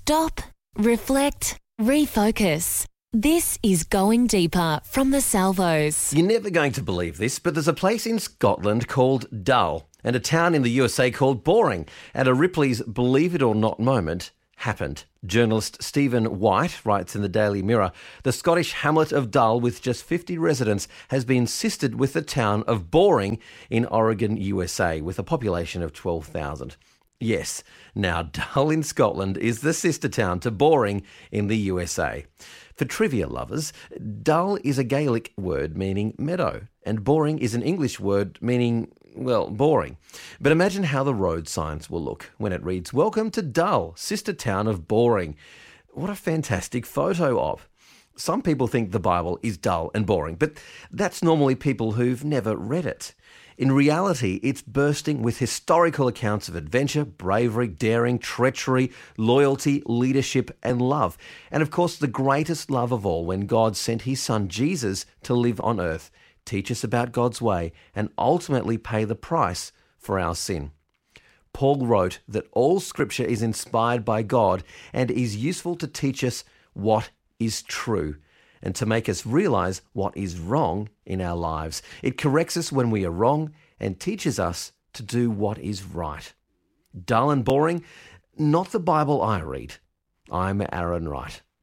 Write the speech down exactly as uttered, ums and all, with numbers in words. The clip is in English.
Stop, reflect, refocus. This is Going Deeper from the Salvos. You're never going to believe this, but there's a place in Scotland called Dull and a town in the U S A called Boring. And a Ripley's Believe It or Not moment happened. Journalist Stephen White writes in the Daily Mirror, the Scottish hamlet of Dull, with just fifty residents, has been sistered with the town of Boring in Oregon, U S A, with a population of twelve thousand. Yes, now Dull in Scotland is the sister town to Boring in the U S A. For trivia lovers, Dull is a Gaelic word meaning meadow, and Boring is an English word meaning, well, boring. But imagine how the road signs will look when it reads, "Welcome to Dull, sister town of Boring." What a fantastic photo op. Some people think the Bible is dull and boring, but that's normally people who've never read it. In reality, it's bursting with historical accounts of adventure, bravery, daring, treachery, loyalty, leadership, and love. And of course, the greatest love of all, when God sent his son Jesus to live on earth, teach us about God's way, and ultimately pay the price for our sin. Paul wrote that all scripture is inspired by God and is useful to teach us what is true and to make us realize what is wrong in our lives. It corrects us when we are wrong and teaches us to do what is right. Dull and boring? Not the Bible I read. I'm Aaron Wright.